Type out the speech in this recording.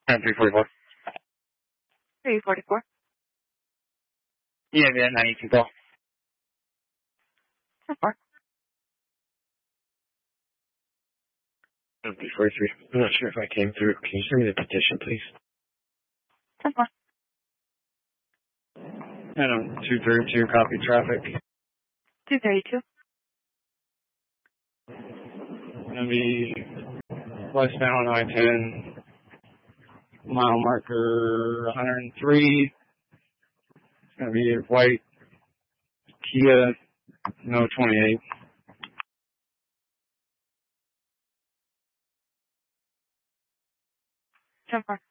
344. 344. Yeah, 92 call. 4. 343. I'm not sure if I came through. Can you send me the petition, please? 4. And 232, copy traffic. 232. Gonna be westbound I-10, mile marker 103. It's gonna be a white Kia, no 28. 4.